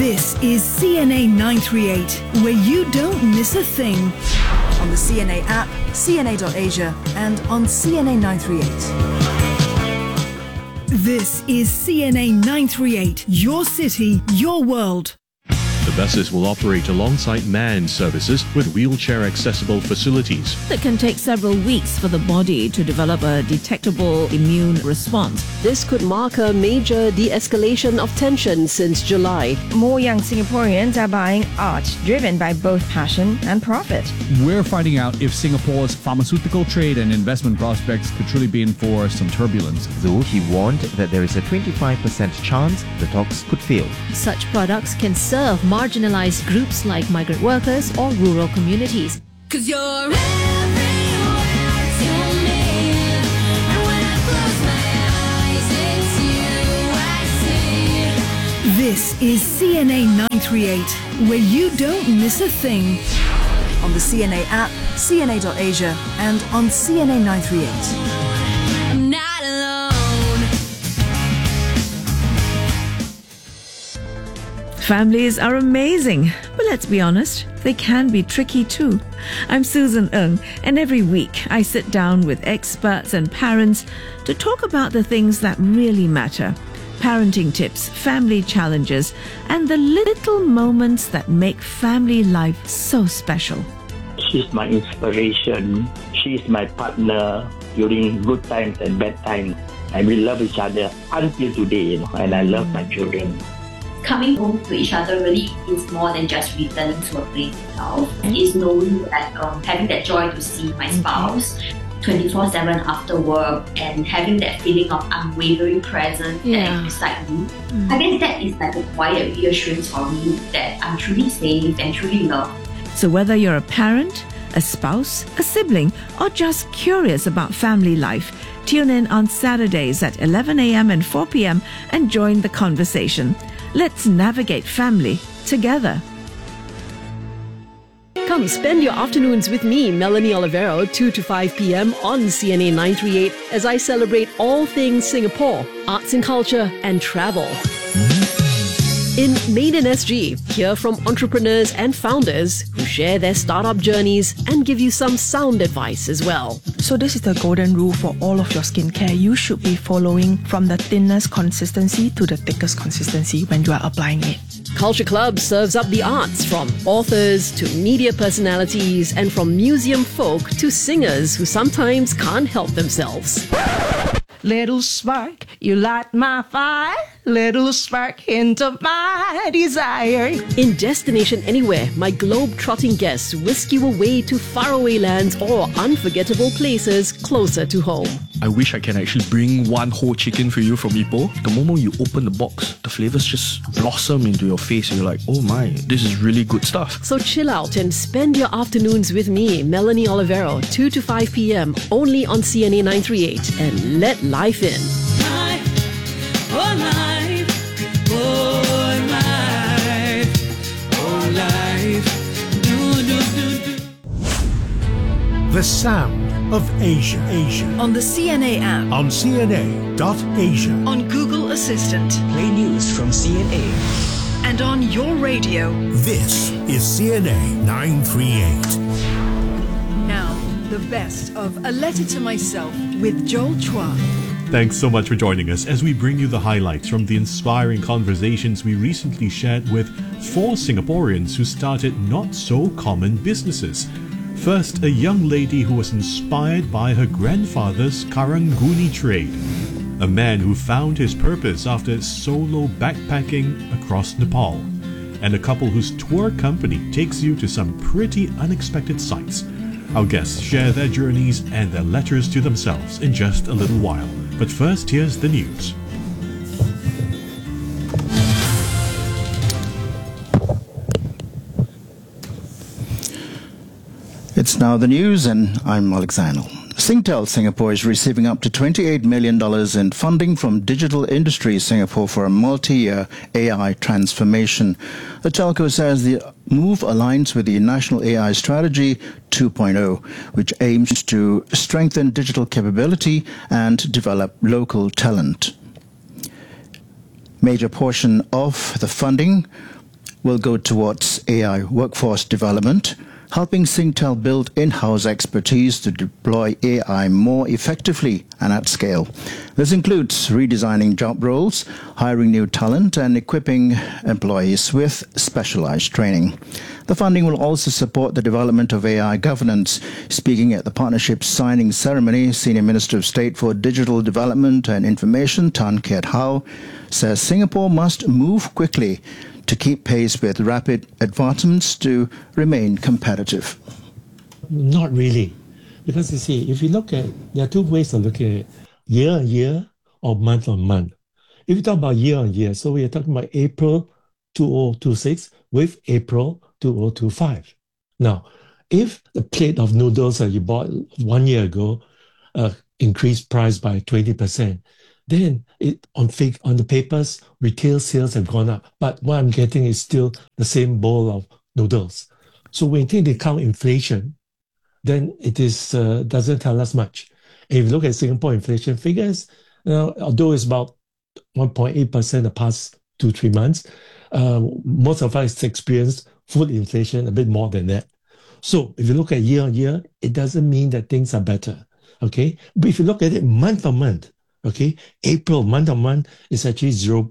This is CNA 938, where you don't miss a thing. On the CNA app, cna.asia, and on CNA 938. This is CNA 938, your city, your world. The buses will operate alongside manned services with wheelchair-accessible facilities. It can take several weeks for the body to develop a detectable immune response. This could mark a major de-escalation of tension since July. More young Singaporeans are buying art driven by both passion and profit. We're finding out if Singapore's pharmaceutical trade and investment prospects could truly be in for some turbulence. Though he warned that there is a 25% chance the talks could fail. Such products can serve marginalized groups like migrant workers or rural communities. 'Cause you're everywhere to me, and when I close my eyes, it's you I see. This is CNA 938, where you don't miss a thing. On the CNA app, cna.asia, and on CNA 938. I'm not alone. Families are amazing, but let's be honest, they can be tricky too. I'm Susan Ng, and every week I sit down with experts and parents to talk about the things that really matter. Parenting tips, family challenges, and the little moments that make family life so special. She's my inspiration. She's my partner during good times and bad times. And we love each other until today, and I love my children. Coming home to each other really is more than just returning to a place itself. It's knowing that having that joy to see my spouse 24/7 after work and having that feeling of unwavering presence that is beside me. I guess that is like a quiet reassurance for me that I'm truly safe and truly loved. So whether you're a parent, a spouse, a sibling, or just curious about family life, tune in on Saturdays at 11 a.m. and 4 p.m. and join the conversation. Let's navigate family together. Come spend your afternoons with me, Melanie Olivero, 2 to 5 p.m. on CNA 938 as I celebrate all things Singapore, arts and culture, and travel. In Made in SG, hear from entrepreneurs and founders who share their startup journeys and give you some sound advice as well. So this is the golden rule for all of your skincare. You should be following from the thinnest consistency to the thickest consistency when you are applying it. Culture Club serves up the arts from authors to media personalities and from museum folk to singers who sometimes can't help themselves. Little spark, you light my fire. Little spark, hint of my desire. In Destination Anywhere, my globe-trotting guests whisk you away to faraway lands or unforgettable places closer to home. I wish I can actually bring one whole chicken for you from Ipoh. The moment you open the box, the flavors just blossom into your face and you're like, oh my, this is really good stuff. So chill out and spend your afternoons with me, Melanie Olivero, 2 to 5 p.m. only on CNA 938, and let life in. Life, oh life, oh life, oh life, do. The sound of Asia. On the CNA app. On cna.asia. On Google Assistant. Play news from CNA. And on your radio. This is CNA 938. Now, the best of A Letter to Myself with Joel Chua. Thanks so much for joining us as we bring you the highlights from the inspiring conversations we recently shared with 4 Singaporeans who started not-so-common businesses. First, a young lady who was inspired by her grandfather's Karang-Guni trade. A man who found his purpose after solo backpacking across Nepal. And a couple whose tour company takes you to some pretty unexpected sights. Our guests share their journeys and their letters to themselves in just a little while. But first, here's the news. It's now the news, and I'm Alex Anil. Singtel Singapore is receiving up to $28 million in funding from Digital Industries Singapore for a multi-year AI transformation. The telco says the move aligns with the National AI Strategy 2.0, which aims to strengthen digital capability and develop local talent. Major portion of the funding will go towards AI workforce development, helping Singtel build in-house expertise to deploy AI more effectively and at scale. This includes redesigning job roles, hiring new talent, and equipping employees with specialized training. The funding will also support the development of AI governance. Speaking at the partnership signing ceremony, Senior Minister of State for Digital Development and Information, Tan Kiat Hao, says Singapore must move quickly to keep pace with rapid advancements to remain competitive. Not really. Because you see, if you look at, there are two ways of looking at it, year on year or month on month. If you talk about year on year, so we are talking about April 2026 with April 2025. Now, if the plate of noodles that you bought 1 year ago increased price by 20%, then on the papers, retail sales have gone up. But what I'm getting is still the same bowl of noodles. So when they count inflation, then it is doesn't tell us much. And if you look at Singapore inflation figures, although it's about 1.8% the past 2-3 months, most of us experienced food inflation a bit more than that. So if you look at year on year, it doesn't mean that things are better. Okay, but if you look at it month on month, okay, April month on month is actually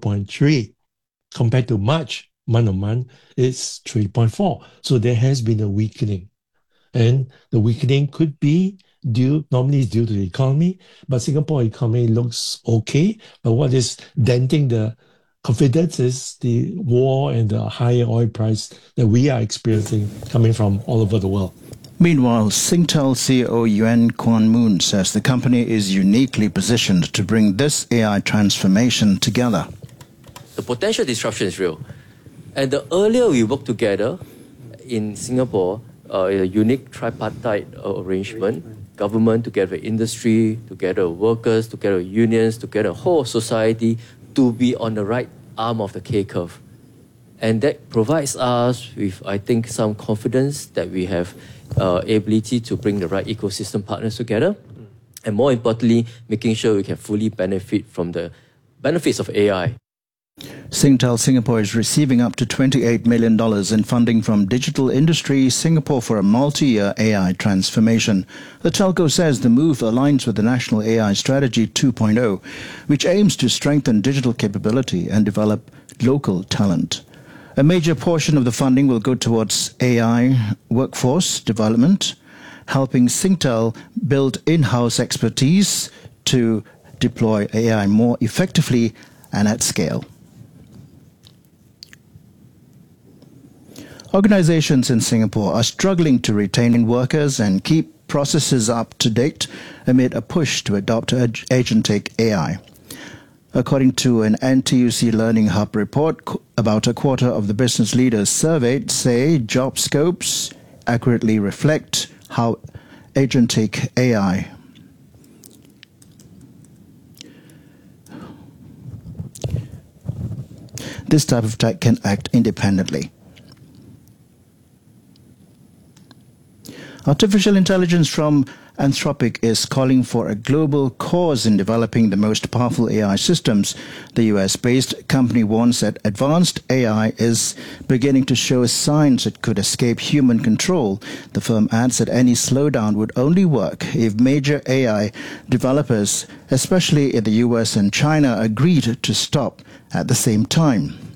0.3 compared to March month on month it's 3.4. So there has been a weakening, and the weakening could be normally it's due to the economy, but Singapore economy looks okay. But what is denting the confidence is the war and the higher oil price that we are experiencing coming from all over the world. Meanwhile, Singtel CEO Yuan Kuan Moon says the company is uniquely positioned to bring this AI transformation together. The potential disruption is real. And the earlier we work together in Singapore, a unique tripartite arrangement, government together with industry, together with workers, together with unions, together with whole society, to be on the right arm of the K-curve. And that provides us with, I think, some confidence that we have ability to bring the right ecosystem partners together. And more importantly, making sure we can fully benefit from the benefits of AI. Singtel Singapore is receiving up to $28 million in funding from Digital Industry Singapore for a multi-year AI transformation. The telco says the move aligns with the National AI Strategy 2.0, which aims to strengthen digital capability and develop local talent. A major portion of the funding will go towards AI workforce development, helping Singtel build in-house expertise to deploy AI more effectively and at scale. Organizations in Singapore are struggling to retain workers and keep processes up to date amid a push to adopt agentic AI. According to an NTUC Learning Hub report, about a quarter of the business leaders surveyed say job scopes accurately reflect how agentic AI this type of tech can act independently. Artificial intelligence from Anthropic is calling for a global cause in developing the most powerful AI systems. The US-based company warns that advanced AI is beginning to show signs it could escape human control. The firm adds that any slowdown would only work if major AI developers, especially in the US and China, agreed to stop at the same time.